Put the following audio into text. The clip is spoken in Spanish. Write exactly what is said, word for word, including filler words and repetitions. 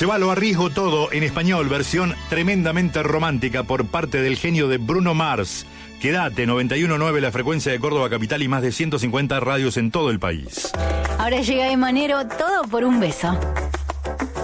Se va, lo arriesgo todo en español, versión tremendamente romántica por parte del genio de Bruno Mars. Quédate, noventa y uno punto nueve la frecuencia de Córdoba Capital y más de ciento cincuenta radios en todo el país. Ahora llega Emanero, todo por un beso.